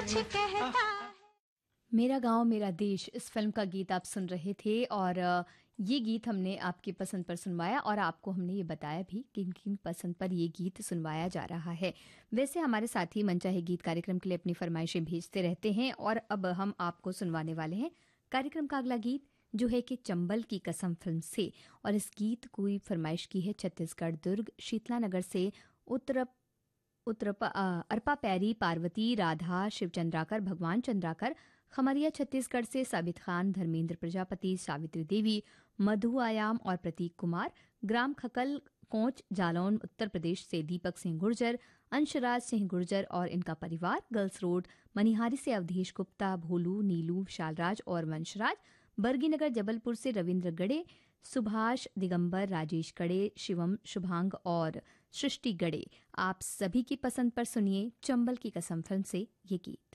मेरा गांव मेरा देश इस फिल्म का गीत आप सुन रहे थे और ये गीत हमने आपकी पसंद पर सुनवाया और आपको हमने ये बताया भी कि किन पसंद पर ये गीत सुनवाया जा रहा है। वैसे हमारे साथी मनचाहे गीत कार्यक्रम के लिए अपनी फरमाइशें भेजते रहते हैं और अब हम आपको सुनवाने वाले हैं कार्यक्रम का अगला गीत जो है कि चंबल की कसम फिल्म से। और इस गीत को फरमाइश की है छत्तीसगढ़ दुर्ग शीतलानगर से अरपा पैरी पार्वती राधा शिवचंद्राकर भगवान चंद्राकर। खमरिया छत्तीसगढ़ से साबित खान धर्मेंद्र प्रजापति सावित्री देवी मधु आयाम और प्रतीक कुमार। ग्राम खकल कोंच जालौन उत्तर प्रदेश से दीपक सिंह गुर्जर अंशराज सिंह गुर्जर और इनका परिवार। गर्ल्स रोड मनिहारी से अवधेश गुप्ता भोलू नीलू विशालराज और वंशराज। बरगीनगर जबलपुर से रविंद्र गड़े सुभाष दिगंबर राजेश गड़े शिवम शुभांग और सृष्टि गड़े। आप सभी की पसंद पर सुनिए चंबल की कसम फिल्म से ये गीत।